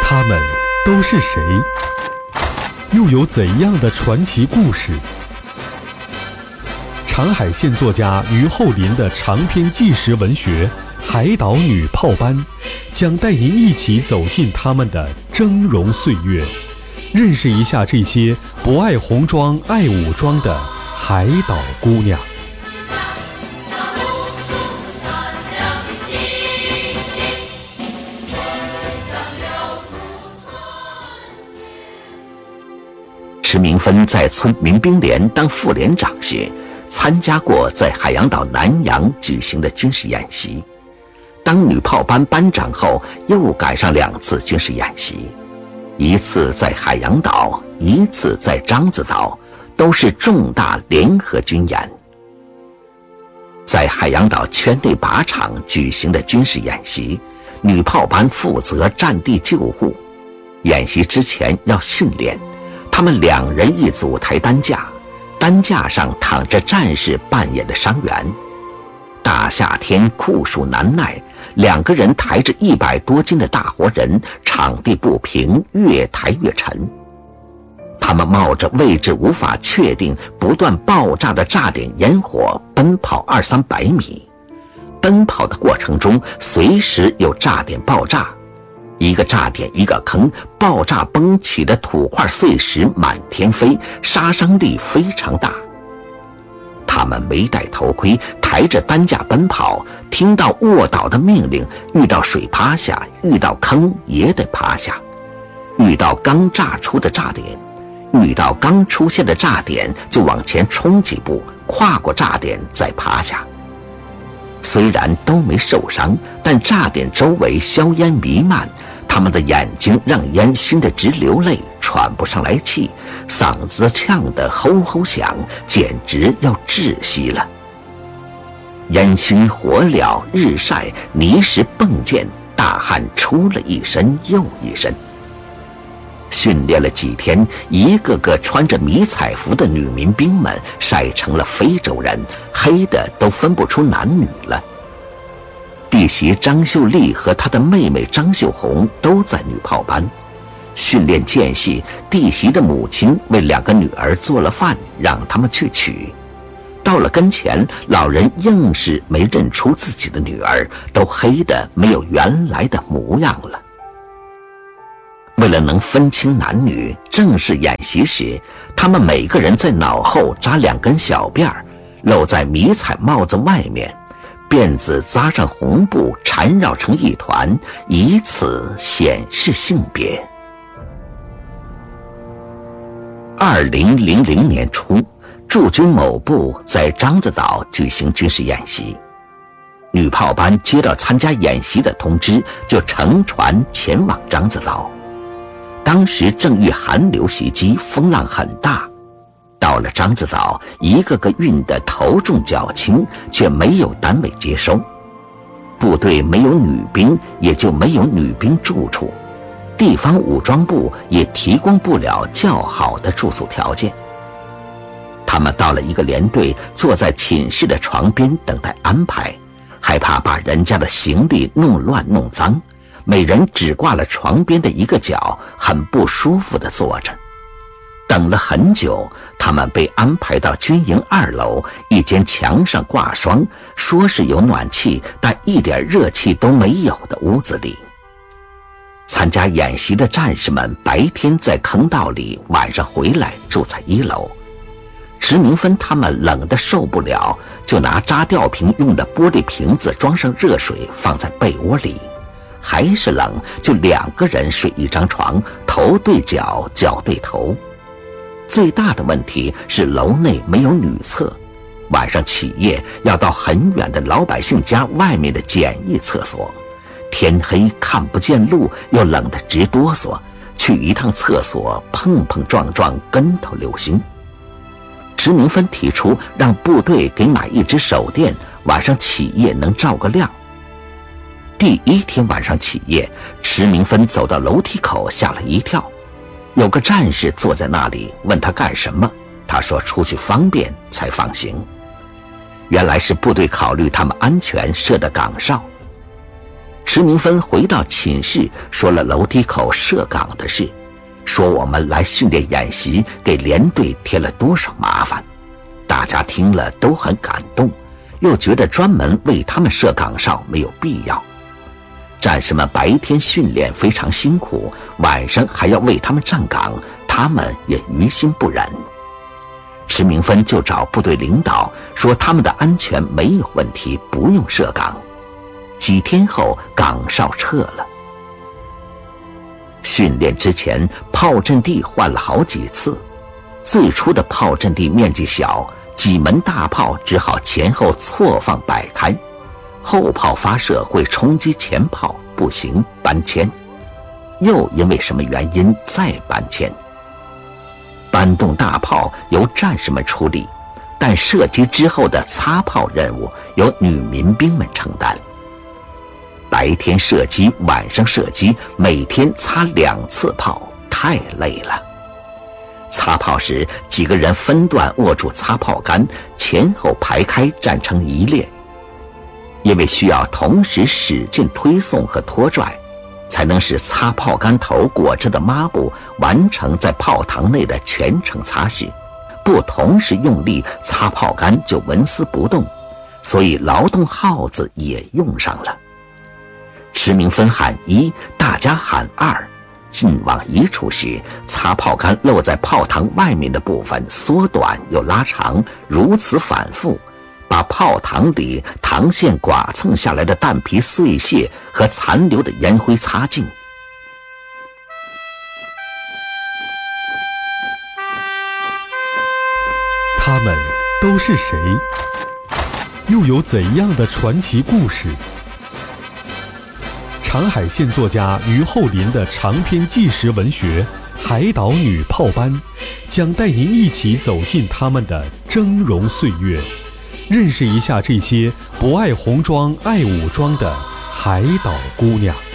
他们都是谁？又有怎样的传奇故事？长海县作家于厚林的长篇纪实文学《海岛女炮班》将带您一起走进他们的峥嵘岁月，认识一下这些不爱红装爱武装的海岛姑娘。 池明芬在村民兵连当副连长时，参加过在海洋岛南洋举行的军事演习。当女炮班班长后，又赶上2次军事演习，一次在海洋岛，一次在獐子岛，都是重大联合军演。在海洋岛圈内靶场举行的军事演习，女炮班负责战地救护。演习之前要训练，他们2人一组抬担架，担架上躺着战士扮演的伤员。大夏天酷暑难耐，2个人抬着100多斤的大活人，场地不平，越抬越沉。他们冒着位置无法确定、不断爆炸的炸点烟火奔跑200-300米，奔跑的过程中随时有炸点爆炸，一个炸点一个坑，爆炸崩起的土块碎石满天飞，杀伤力非常大。他们没戴头盔，抬着担架奔跑，听到卧倒的命令，遇到水趴下，遇到坑也得趴下，遇到刚炸出的炸点，遇到刚出现的炸点就往前冲几步，跨过炸点再趴下。虽然都没受伤，但炸点周围硝烟弥漫，他们的眼睛让烟熏得直流泪，喘不上来气，嗓子呛得吼吼响，简直要窒息了。烟熏火燎，日晒，泥石迸溅，大汗出了一身又一身。训练了几天，一个个穿着迷彩服的女民兵们晒成了非洲人，黑的都分不出男女了。弟媳张秀丽和她的妹妹张秀红都在女炮班。训练间隙，弟媳的母亲为2个女儿做了饭，让他们去取。到了跟前，老人硬是没认出自己的女儿，都黑得没有原来的模样了。为了能分清男女，正式演习时，他们每个人在脑后扎2根小辫儿，露在迷彩帽子外面，辫子扎上红布缠绕成一团，以此显示性别。2000年初，驻军某部在獐子岛举行军事演习，女炮班接到参加演习的通知，就乘船前往獐子岛。当时正遇寒流袭击，风浪很大。到了獐子岛，一个个运得头重脚轻，却没有单位接收。部队没有女兵，也就没有女兵住处，地方武装部也提供不了较好的住宿条件。他们到了一个连队，坐在寝室的床边等待安排，害怕把人家的行李弄乱弄脏，每人只挂了床边的一个角，很不舒服地坐着。等了很久，他们被安排到军营2楼一间墙上挂霜，说是有暖气，但一点热气都没有的屋子里。参加演习的战士们白天在坑道里，晚上回来住在1楼。池明芬他们冷得受不了，就拿扎吊瓶用的玻璃瓶子装上热水放在被窝里，还是冷，就2个人睡一张床，头对脚，脚对头。最大的问题是楼内没有女厕，晚上起夜要到很远的老百姓家外面的简易厕所，天黑看不见路，又冷得直哆嗦，去一趟厕所碰碰撞撞，跟头流星。池明芬提出让部队给买1只手电，晚上起夜能照个亮。第1天晚上起夜，池明芬走到楼梯口，吓了一跳。有个战士坐在那里，问他干什么，他说出去方便才放行。原来是部队考虑他们安全设的岗哨。 池明芬回到寝室，说了楼梯口设岗的事，说我们来训练演习，给连队添了多少麻烦。大家听了都很感动，又觉得专门为他们设岗哨没有必要。战士们白天训练非常辛苦，晚上还要为他们站岗，他们也于心不忍。池明芬就找部队领导说他们的安全没有问题，不用设岗。几天后，岗哨撤了。训练之前，炮阵地换了好几次。最初的炮阵地面积小，几门大炮只好前后错放摆开，后炮发射会冲击前炮，不行，搬迁。又因为什么原因再搬迁。搬动大炮由战士们处理，但射击之后的擦炮任务由女民兵们承担。白天射击，晚上射击，每天擦2次炮，太累了。擦炮时，几个人分段握住擦炮杆，前后排开站成一列。因为需要同时使劲推送和拖拽，才能使擦炮杆头裹着的抹布完成在炮膛内的全程擦拭。不同时用力，擦炮杆就纹丝不动，所以劳动号子也用上了。池明芬喊1，大家喊2。进往一处时，擦炮杆露在炮膛外面的部分缩短又拉长，如此反复，把炮膛里膛线剐蹭下来的弹皮碎屑和残留的烟灰擦净。 他们都是谁？又有怎样的传奇故事？长海县作家于厚林的长篇纪实文学《海岛女炮班》，将带您一起走进他们的峥嵘岁月，认识一下这些不爱红装爱武装的海岛姑娘。